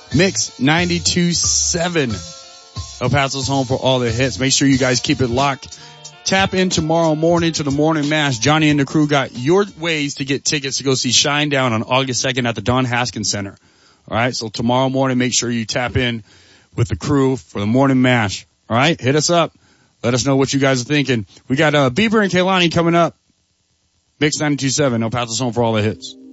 Mix 92.7. El Paso's home for all the hits. Make sure you guys keep it locked. Tap in tomorrow morning to the Morning Mash. Johnny and the crew got your ways to get tickets to go see Shinedown on August 2nd at the Don Haskins Center. All right, so tomorrow morning, make sure you tap in with the crew for the Morning Mash. All right, hit us up. Let us know what you guys are thinking. We got Bieber and Kehlani coming up. Mix 92.7, El Paso's home for all the hits.